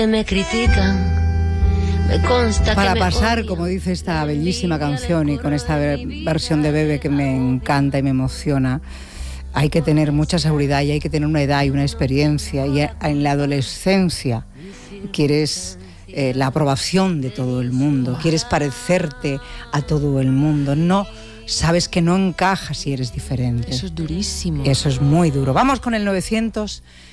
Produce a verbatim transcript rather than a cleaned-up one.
Me critican, me consta Para que me pasar, odian. como dice esta bellísima canción y con esta ver- versión de Bebe que me encanta y me emociona, hay que tener mucha seguridad y hay que tener una edad y una experiencia. Y en la adolescencia quieres eh, la aprobación de todo el mundo, quieres parecerte a todo el mundo, no sabes que no encajas si eres diferente. Eso es durísimo. Eso es muy duro. Vamos con el novecientos